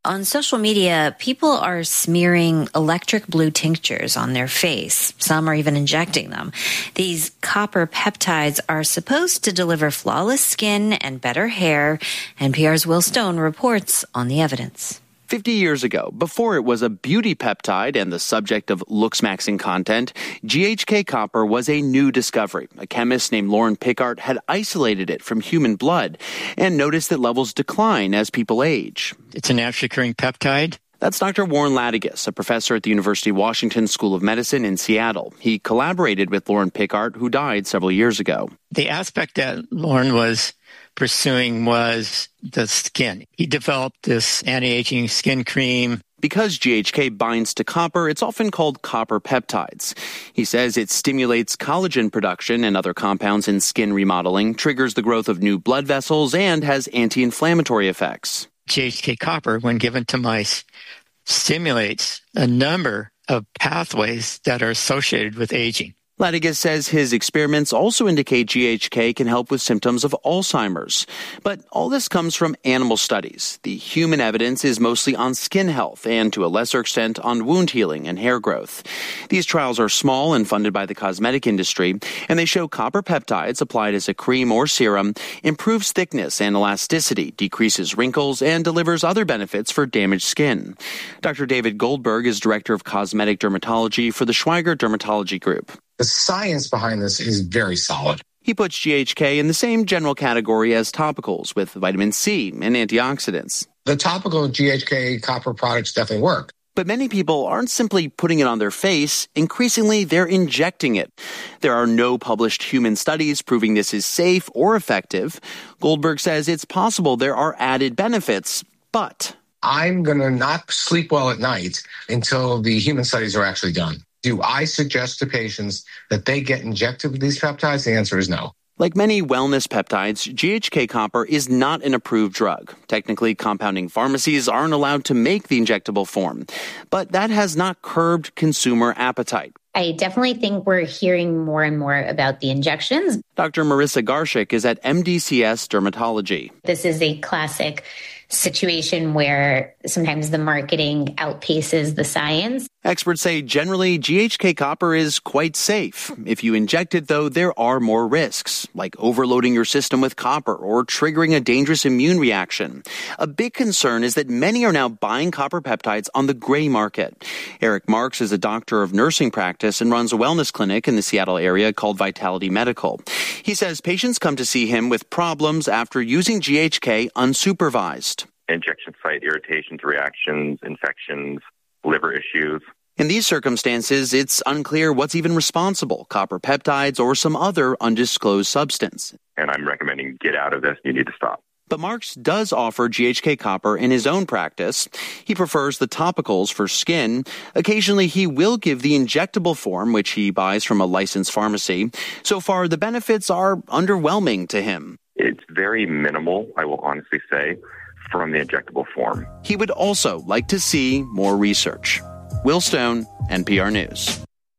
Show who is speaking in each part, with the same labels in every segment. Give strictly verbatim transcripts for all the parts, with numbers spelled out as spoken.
Speaker 1: On social media, people are smearing electric blue tinctures on their face. Some are even injecting them. These copper peptides are supposed to deliver flawless skin and better hair. N P R's Will Stone reports on the evidence.
Speaker 2: fifty years ago, before it was a beauty peptide and the subject of looks-maxing content, G H K copper was a new discovery. A chemist named Lauren Pickart had isolated it from human blood and noticed that levels decline as people age.
Speaker 3: It's a naturally occurring peptide.
Speaker 2: That's Doctor Warren Ladigus, a professor at the University of Washington School of Medicine in Seattle. He collaborated with Lauren Pickart, who died several years ago.
Speaker 3: The aspect that Lauren was pursuing was the skin. He developed this anti-aging skin cream.
Speaker 2: Because G H K binds to copper, it's often called copper peptides. He says it stimulates collagen production and other compounds in skin remodeling, triggers the growth of new blood vessels, and has anti-inflammatory effects.
Speaker 3: G H K copper, when given to mice, stimulates a number of pathways that are associated with aging.
Speaker 2: Ladigus says his experiments also indicate G H K can help with symptoms of Alzheimer's. But all this comes from animal studies. The human evidence is mostly on skin health and, to a lesser extent, on wound healing and hair growth. These trials are small and funded by the cosmetic industry, and they show copper peptides applied as a cream or serum improves thickness and elasticity, decreases wrinkles, and delivers other benefits for damaged skin. Doctor David Goldberg is director of cosmetic dermatology for the Schweiger Dermatology Group.
Speaker 4: The science behind this is very solid.
Speaker 2: He puts G H K in the same general category as topicals with vitamin C and antioxidants.
Speaker 4: The topical G H K copper products definitely work.
Speaker 2: But many people aren't simply putting it on their face. Increasingly, they're injecting it. There are no published human studies proving this is safe or effective. Goldberg says it's possible there are added benefits, but
Speaker 4: I'm going to not sleep well at night until the human studies are actually done. Do I suggest to patients that they get injected with these peptides? The answer is no.
Speaker 2: Like many wellness peptides, G H K copper is not an approved drug. Technically, compounding pharmacies aren't allowed to make the injectable form. But that has not curbed consumer appetite.
Speaker 5: I definitely think we're hearing more and more about the injections.
Speaker 2: Doctor Marissa Garshik is at M D C S Dermatology.
Speaker 5: This is a classic situation where sometimes the marketing outpaces the science.
Speaker 2: Experts say generally G H K copper is quite safe. If you inject it, though, there are more risks, like overloading your system with copper or triggering a dangerous immune reaction. A big concern is that many are now buying copper peptides on the gray market. Eric Marks is a doctor of nursing practice and runs a wellness clinic in the Seattle area called Vitality Medical. He says patients come to see him with problems after using G H K unsupervised.
Speaker 6: Injection site irritations, reactions, infections, liver issues.
Speaker 2: In these circumstances, it's unclear what's even responsible, copper peptides or some other undisclosed substance.
Speaker 6: And I'm recommending get out of this. You need to stop.
Speaker 2: But Marks does offer G H K copper in his own practice. He prefers the topicals for skin. Occasionally, he will give the injectable form, which he buys from a licensed pharmacy. So far, the benefits are underwhelming to him.
Speaker 6: It's very minimal, I will honestly say, from the injectable form.
Speaker 2: He would also like to see more research. Will Stone, N P R News.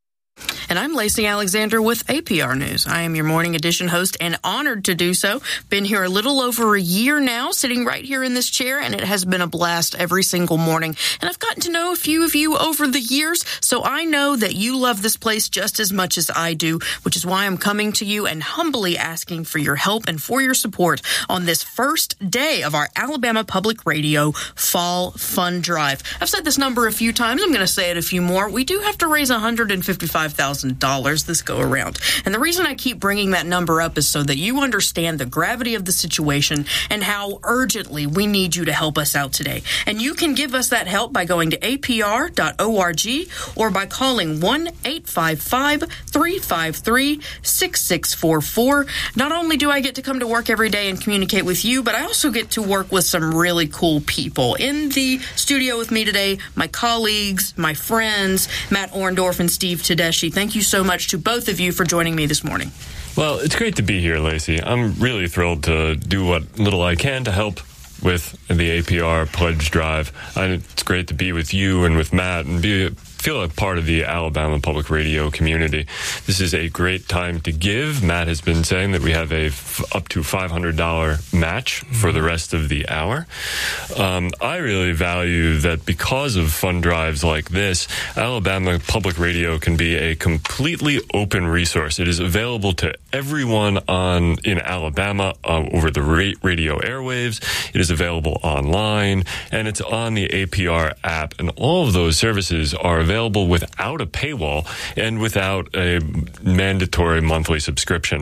Speaker 7: And I'm Lacey Alexander with A P R News. I am your morning edition host and honored to do so. Been here a little over a year now, sitting right here in this chair, and it has been a blast every single morning. And I've gotten to know a few of you over the years, so I know that you love this place just as much as I do, which is why I'm coming to you and humbly asking for your help and for your support on this first day of our Alabama Public Radio Fall Fund Drive. I've said this number a few times. I'm going to say it a few more. We do have to raise one hundred fifty-five thousand dollars this go around. And the reason I keep bringing that number up is so that you understand the gravity of the situation and how urgently we need you to help us out today. And you can give us that help by going to A P R dot org or by calling one eight five five, three five three, six six four four. Not only do I get to come to work every day and communicate with you, but I also get to work with some really cool people. In the studio with me today, my colleagues, my friends, Matt Orndorff and Steve Tedeschi. Thank you so much to both of you for joining me this morning.
Speaker 8: Well, it's great to be here, Lacey. I'm really thrilled to do what little I can to help with the A P R Pledge Drive. And it's great to be with you and with Matt and be feel like part of the Alabama Public Radio community. This is a great time to give. Matt has been saying that we have a f- up to five hundred dollars match for the rest of the hour. Um, I really value that because of fund drives like this, Alabama Public Radio can be a completely open resource. It is available to everyone on in Alabama uh, over the ra- radio airwaves. It is available online, and it's on the A P R app. And all of those services are available without a paywall and without a mandatory monthly subscription.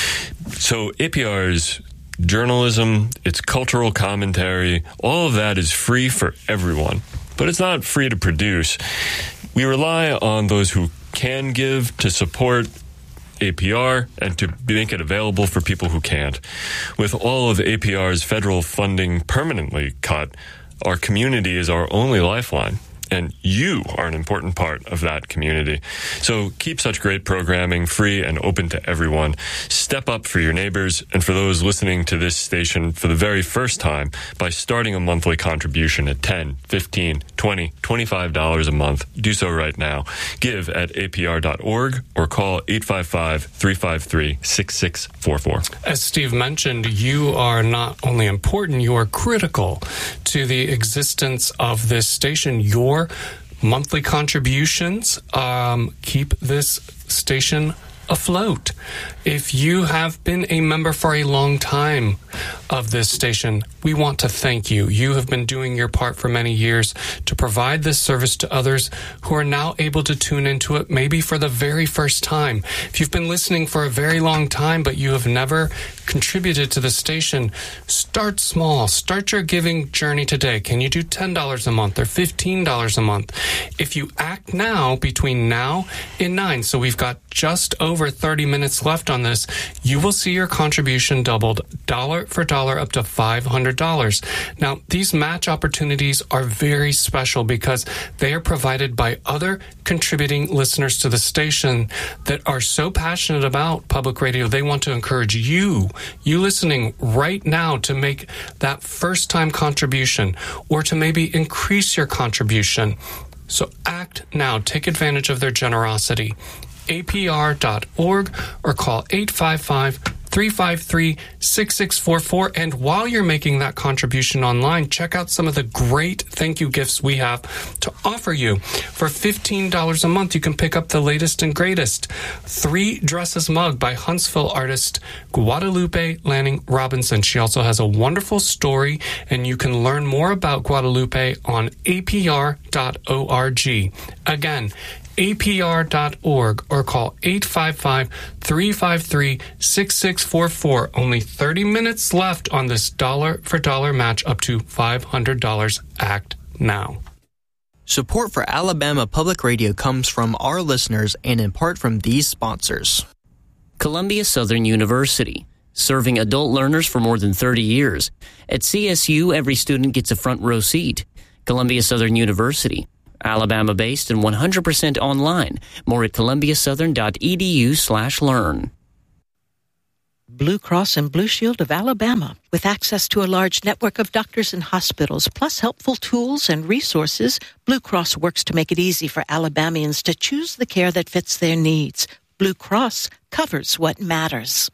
Speaker 8: So A P R's journalism, its cultural commentary, all of that is free for everyone. But it's not free to produce. We rely on those who can give to support A P R and to make it available for people who can't. With all of A P R's federal funding permanently cut, our community is our only lifeline. And you are an important part of that community. So keep such great programming free and open to everyone. Step up for your neighbors and for those listening to this station for the very first time by starting a monthly contribution at ten dollars, fifteen dollars, twenty dollars, twenty-five dollars a month. Do so right now. Give at A P R dot org or call eight five five, three five three, six six four four.
Speaker 9: As Steve mentioned, you are not only important, you are critical to the existence of this station. Your monthly contributions um, keep this station afloat. If you have been a member for a long time of this station, we want to thank you. You have been doing your part for many years to provide this service to others who are now able to tune into it maybe for the very first time. If you've been listening for a very long time but you have never contributed to the station, start small. Start your giving journey today. Can you do ten dollars a month or fifteen dollars a month? If you act now, between now and nine, so we've got just over thirty minutes left on this, you will see your contribution doubled dollar for dollar up to five hundred dollars. Now, these match opportunities are very special because they are provided by other contributing listeners to the station that are so passionate about public radio. They want to encourage you, you listening right now, to make that first time contribution or to maybe increase your contribution. So act now. Take advantage of their generosity. A P R dot org or call eight five five, three five three, six six four four. And while you're making that contribution online, check out some of the great thank you gifts we have to offer you. For fifteen dollars a month, you can pick up the latest and greatest Three Dresses mug by Huntsville artist Guadalupe Lanning Robinson. She also has a wonderful story, and you can learn more about Guadalupe on A P R dot org. Again, A P R dot org or call eight five five, three five three, six six four four. Only thirty minutes left on this dollar for dollar match up to five hundred dollars. Act now.
Speaker 10: Support for Alabama Public Radio comes from our listeners and in part from these sponsors.
Speaker 11: Columbia Southern University, serving adult learners for more than thirty years. At C S U, every student gets a front row seat. Columbia Southern University, Alabama-based and one hundred percent online. More at columbiasouthern.edu slash learn.
Speaker 12: Blue Cross and Blue Shield of Alabama. With access to a large network of doctors and hospitals, plus helpful tools and resources, Blue Cross works to make it easy for Alabamians to choose the care that fits their needs. Blue Cross covers what matters.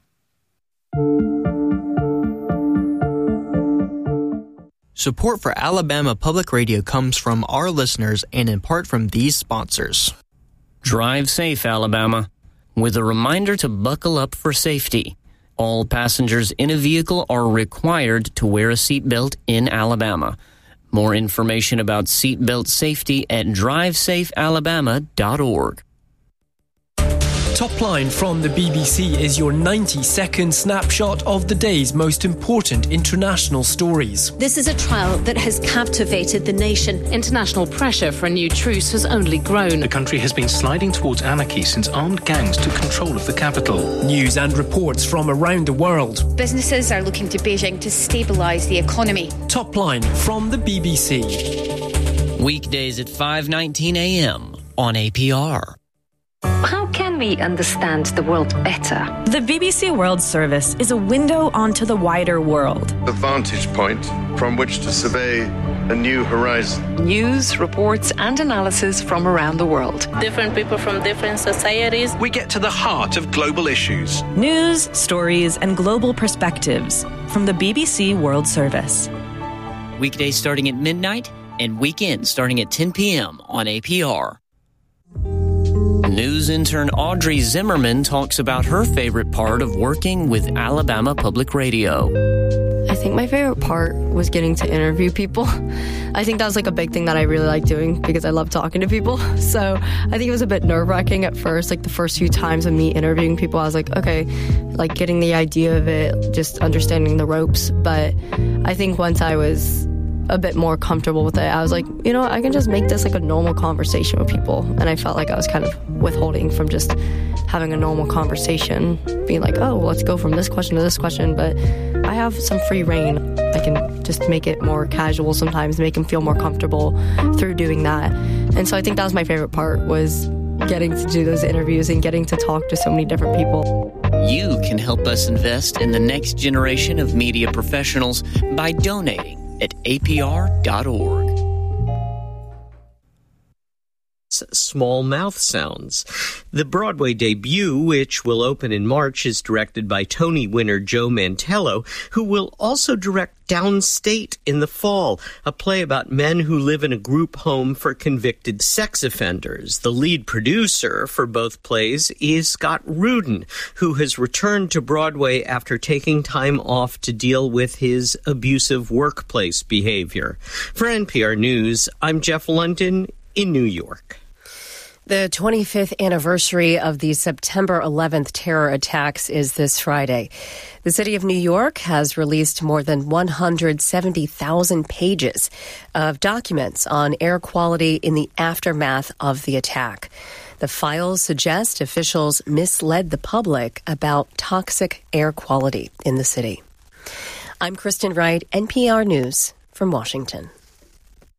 Speaker 10: Support for Alabama Public Radio comes from our listeners and in part from these sponsors.
Speaker 11: Drive safe, Alabama. With a reminder to buckle up for safety. All passengers in a vehicle are required to wear a seatbelt in Alabama. More information about seatbelt safety at drive safe alabama dot org.
Speaker 13: Top Line from the B B C is your ninety-second snapshot of the day's most important international stories.
Speaker 14: This is a trial that has captivated the nation. International pressure for a new truce has only grown.
Speaker 15: The country has been sliding towards anarchy since armed gangs took control of the capital.
Speaker 13: News and reports from around the world.
Speaker 16: Businesses are looking to Beijing to stabilise the economy.
Speaker 13: Top Line from the B B C.
Speaker 11: Weekdays at five nineteen a.m. on A P R.
Speaker 17: How can we understand the world better?
Speaker 18: The B B C World Service is a window onto the wider world.
Speaker 19: The vantage point from which to survey a new horizon.
Speaker 18: News, reports, and analysis from around the world.
Speaker 20: Different people from different societies.
Speaker 21: We get to the heart of global issues.
Speaker 18: News, stories, and global perspectives from the B B C World Service.
Speaker 11: Weekdays starting at midnight and weekends starting at ten p.m. on A P R. News intern Audrey Zimmerman talks about her favorite part of working with Alabama Public Radio.
Speaker 22: I think my favorite part was getting to interview people. I think that was like a big thing that I really like doing because I love talking to people. So I think it was a bit nerve-wracking at first, like the first few times of me interviewing people. I was like, okay, like getting the idea of it, just understanding the ropes. But I think once I was a bit more comfortable with it, I was like, you know, I can just make this like a normal conversation with people. And I felt like I was kind of withholding from just having a normal conversation, being like, oh, well, let's go from this question to this question. But I have some free reign. I can just make it more casual sometimes, make them feel more comfortable through doing that. And so I think that was my favorite part, was getting to do those interviews and getting to talk to so many different people.
Speaker 11: You can help us invest in the next generation of media professionals by donating at A P R dot org.
Speaker 23: Small Mouth Sounds. The Broadway debut, which will open in March, is directed by Tony winner Joe Mantello, who will also direct Downstate in the fall, a play about men who live in a group home for convicted sex offenders. The lead producer for both plays is Scott Rudin, who has returned to Broadway after taking time off to deal with his abusive workplace behavior. For N P R News, I'm Jeff London in New York.
Speaker 24: The twenty-fifth anniversary of the September eleventh terror attacks is this Friday. The city of New York has released more than one hundred seventy thousand pages of documents on air quality in the aftermath of the attack. The files suggest officials misled the public about toxic air quality in the city. I'm Kristen Wright, N P R News from Washington.